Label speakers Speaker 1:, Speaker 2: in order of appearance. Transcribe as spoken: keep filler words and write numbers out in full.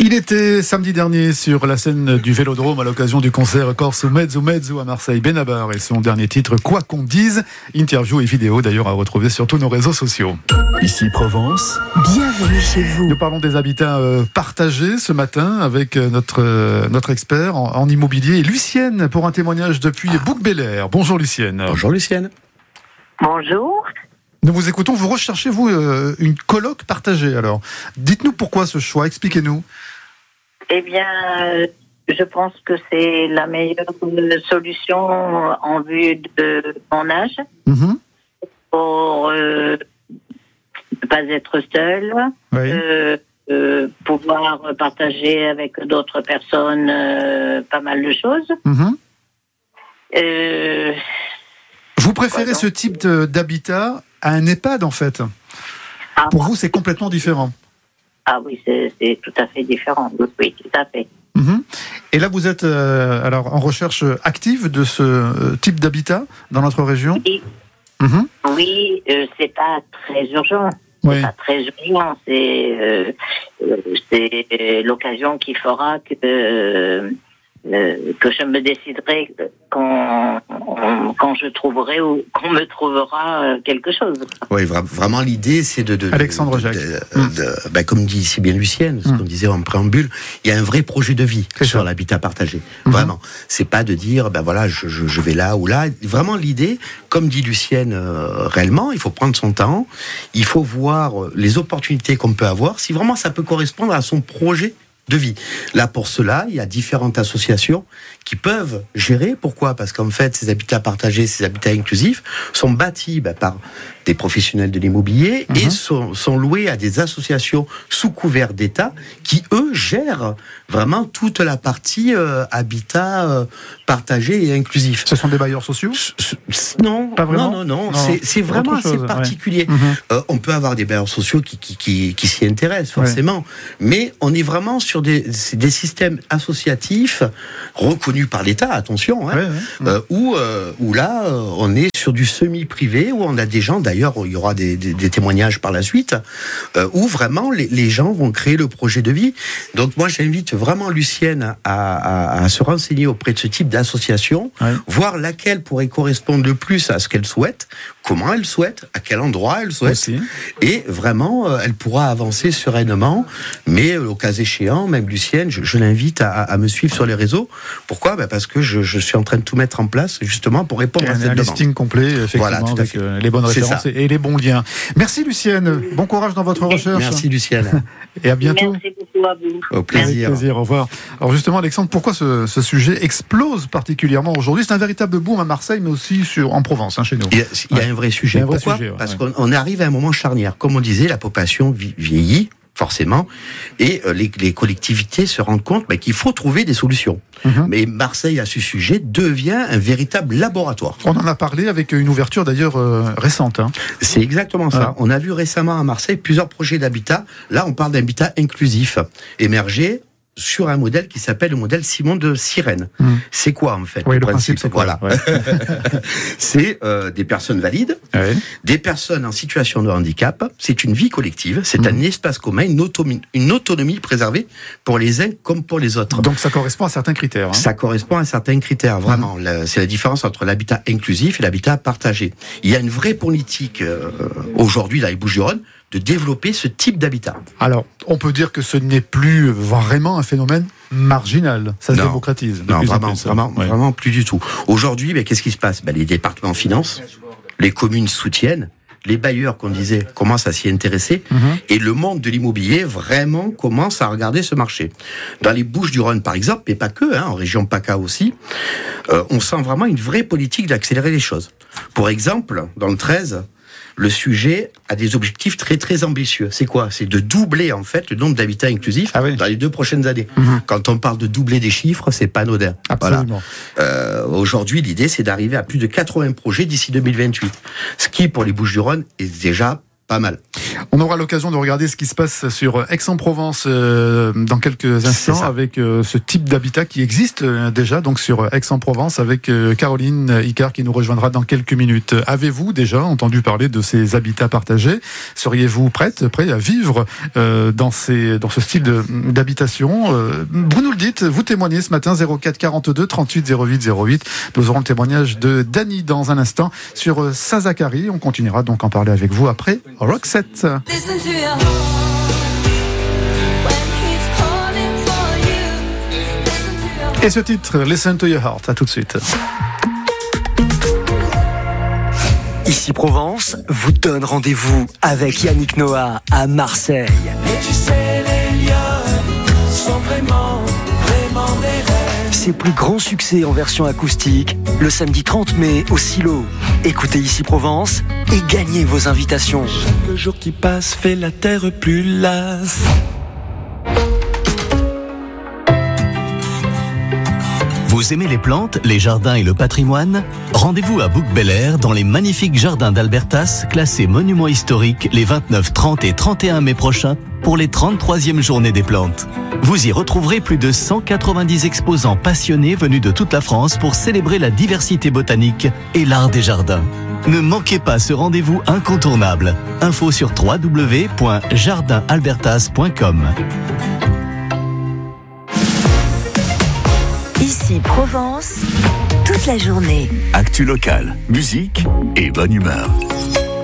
Speaker 1: Il était samedi dernier sur la scène du Vélodrome à l'occasion du concert Corso Mezzo Mezzo à Marseille. Benabar et son dernier titre, Quoi qu'on dise. Interview et vidéo d'ailleurs à retrouver sur tous nos réseaux sociaux.
Speaker 2: Ici Provence.
Speaker 3: Bienvenue chez vous.
Speaker 1: Nous parlons des habitats euh, partagés ce matin avec euh, notre, euh, notre expert en, en immobilier, Lucienne, pour un témoignage depuis ah. Bouc-Bel-Air. Bonjour Lucienne.
Speaker 4: Bonjour Lucienne.
Speaker 3: Bonjour.
Speaker 1: Nous vous écoutons, vous recherchez vous euh, une coloc partagée alors. Dites-nous pourquoi ce choix, expliquez-nous.
Speaker 3: Eh bien, euh, je pense que c'est la meilleure solution en vue de mon âge
Speaker 1: mmh.
Speaker 3: pour euh, ne pas être seule,
Speaker 1: oui.
Speaker 3: euh, euh, pouvoir partager avec d'autres personnes euh, pas mal de choses.
Speaker 1: Mmh.
Speaker 3: Euh,
Speaker 1: vous préférez ce type de, d'habitat à un EHPAD en fait.
Speaker 3: ah,
Speaker 1: Pour vous, c'est complètement différent.
Speaker 3: Ah oui, c'est, c'est tout à fait différent. Oui, tout à fait.
Speaker 1: Mmh. Et là, vous êtes euh, alors en recherche active de ce euh, type d'habitat dans notre région.
Speaker 3: Oui,
Speaker 1: mmh.
Speaker 3: oui euh, c'est pas très urgent.
Speaker 1: Oui.
Speaker 3: C'est pas très urgent. C'est, euh, euh, c'est l'occasion qui fera que euh, euh, que je me déciderai quand quand je trouverai ou qu'on me trouvera quelque chose.
Speaker 4: Oui, vra- vraiment l'idée c'est de, de
Speaker 1: Alexandre
Speaker 4: de,
Speaker 1: Jacques.
Speaker 4: de, de, de, bah, comme dit si bien Lucienne, ce mmh. qu'on disait en préambule, il y a un vrai projet de vie c'est sur ça. L'habitat partagé. Mmh. Vraiment, c'est pas de dire ben voilà je, je, je vais là ou là. Vraiment l'idée, comme dit Lucienne, euh, réellement, il faut prendre son temps, il faut voir les opportunités qu'on peut avoir, si vraiment ça peut correspondre à son projet de vie. Là, pour cela, il y a différentes associations qui peuvent gérer. Pourquoi ? Parce qu'en fait, ces habitats partagés, ces habitats inclusifs sont bâtis bah, par des professionnels de l'immobilier mmh. et sont, sont loués à des associations sous couvert d'État qui, eux, gèrent vraiment toute la partie euh, habitat euh, partagé et inclusif.
Speaker 1: Ce sont des bailleurs sociaux ?
Speaker 4: Non,
Speaker 1: pas vraiment.
Speaker 4: Non, non, non.
Speaker 1: non
Speaker 4: c'est, c'est vraiment assez
Speaker 1: chose,
Speaker 4: particulier.
Speaker 1: Ouais. Mmh.
Speaker 4: Euh, on peut avoir des bailleurs sociaux qui, qui, qui, qui s'y intéressent, forcément. Ouais. Mais on est vraiment sur des, des systèmes associatifs reconnus par l'État, attention, hein, ouais, ouais. Euh, où, euh, où là, euh, on est sur du semi-privé, où on a des gens, d'ailleurs, il y aura des, des, des témoignages par la suite, euh, où vraiment les, les gens vont créer le projet de vie. Donc moi, j'invite vraiment Lucienne à, à, à se renseigner auprès de ce type d'association, ouais. voir laquelle pourrait correspondre le plus à ce qu'elle souhaite, comment elle souhaite, à quel endroit elle souhaite, aussi. Et vraiment, euh, elle pourra avancer sereinement, mais euh, au cas échéant, même Lucienne, je, je l'invite à, à me suivre sur les réseaux. Pourquoi ? Ben parce que je, je suis en train de tout mettre en place, justement, pour répondre
Speaker 1: et
Speaker 4: à cette
Speaker 1: un
Speaker 4: demande.
Speaker 1: Un listing complet, effectivement, voilà, tout à avec fait. Les bonnes références et les bons liens. Merci Lucienne, bon courage dans votre recherche.
Speaker 4: Merci Lucienne.
Speaker 1: Et à bientôt.
Speaker 3: Merci beaucoup à vous.
Speaker 4: Au plaisir.
Speaker 1: Avec plaisir, au revoir. Alors justement, Alexandre, pourquoi ce, ce sujet explose particulièrement aujourd'hui ? C'est un véritable boom à Marseille, mais aussi sur, en Provence, hein, chez nous.
Speaker 4: Il y a, il y a ouais. un vrai sujet.
Speaker 1: Un vrai
Speaker 4: pourquoi ?
Speaker 1: sujet, ouais,
Speaker 4: Parce
Speaker 1: ouais.
Speaker 4: qu'on arrive à un moment charnière. Comme on disait, la population vieillit, forcément, et euh, les, les collectivités se rendent compte bah, qu'il faut trouver des solutions. Mm-hmm. Mais Marseille, à ce sujet, devient un véritable laboratoire.
Speaker 1: On en a parlé avec une ouverture d'ailleurs euh, récente. Hein.
Speaker 4: C'est exactement ça.
Speaker 1: Ouais.
Speaker 4: On a vu récemment à Marseille plusieurs projets d'habitat. Là, on parle d'habitat inclusif, émergé sur un modèle qui s'appelle le modèle Simon de Sirène. Mmh. C'est quoi en fait
Speaker 1: oui,
Speaker 4: le,
Speaker 1: le
Speaker 4: principe,
Speaker 1: principe c'est quoi,
Speaker 4: voilà.
Speaker 1: Ouais.
Speaker 4: C'est euh, des personnes valides, ouais. des personnes en situation de handicap. C'est une vie collective. C'est mmh. un espace commun, une autonomie, une autonomie préservée pour les uns comme pour les autres.
Speaker 1: Donc ça correspond à certains critères. Hein.
Speaker 4: Ça correspond à certains critères, vraiment. Mmh. La, c'est la différence entre l'habitat inclusif et l'habitat partagé. Il y a une vraie politique euh, aujourd'hui dans les Bouches-du-Rhône de développer ce type d'habitat.
Speaker 1: Alors, on peut dire que ce n'est plus vraiment un phénomène marginal. Ça se
Speaker 4: non.
Speaker 1: démocratise.
Speaker 4: Non, vraiment,
Speaker 1: plus,
Speaker 4: vraiment, ouais. vraiment plus du tout. Aujourd'hui, ben, qu'est-ce qui se passe ? Ben, les départements financent, les communes soutiennent, les bailleurs, qu'on disait, commencent à s'y intéresser, mm-hmm. et le monde de l'immobilier vraiment commence à regarder ce marché. Dans les Bouches-du-Rhône, par exemple, mais pas que, hein, en région PACA aussi, euh, on sent vraiment une vraie politique d'accélérer les choses. Pour exemple, dans le treize, le sujet a des objectifs très très ambitieux. C'est quoi ? C'est de doubler en fait le nombre d'habitats inclusifs ah oui. dans les deux prochaines années. Mmh. Quand on parle de doubler des chiffres, c'est pas anodin.
Speaker 1: Absolument.
Speaker 4: Voilà. Euh, aujourd'hui, l'idée c'est d'arriver à plus de quatre-vingts projets d'ici deux mille vingt-huit. Ce qui, pour les Bouches-du-Rhône, est déjà pas mal.
Speaker 1: On aura l'occasion de regarder ce qui se passe sur Aix-en-Provence euh, dans quelques instants avec euh, ce type d'habitat qui existe euh, déjà donc sur Aix-en-Provence avec euh, Caroline Icard qui nous rejoindra dans quelques minutes. Avez-vous déjà entendu parler de ces habitats partagés ? Seriez-vous prête, prêt à vivre euh, dans, ces, dans ce style de, d'habitation euh, Vous nous le dites, vous témoignez ce matin zéro quatre quarante-deux trente-huit zéro huit zéro huit. Nous aurons le témoignage de Dany dans un instant sur Saint-Zacharie. On continuera donc à en parler avec vous après Roxette. Et ce titre, Listen to your heart, à tout de suite.
Speaker 2: Ici Provence vous donne rendez-vous avec Yannick Noah à Marseille.
Speaker 5: Et tu sais, les lions sont vraiment, vraiment des rêves.
Speaker 2: Ses plus grands succès en version acoustique, le samedi trente mai au Silo. Écoutez Ici Provence et gagnez vos invitations.
Speaker 5: Chaque jour qui passe fait la terre plus lasse.
Speaker 6: Vous aimez les plantes, les jardins et le patrimoine ? Rendez-vous à Bouc-Bel-Air dans les magnifiques jardins d'Albertas, classés monuments historiques les vingt-neuf, trente et trente et un mai prochains pour les trente-troisième journées des plantes. Vous y retrouverez plus de cent quatre-vingt-dix exposants passionnés venus de toute la France pour célébrer la diversité botanique et l'art des jardins. Ne manquez pas ce rendez-vous incontournable. Info sur w w w point jardin albertas point com.
Speaker 7: Ici Provence, toute la journée.
Speaker 8: Actu locale, musique et bonne humeur.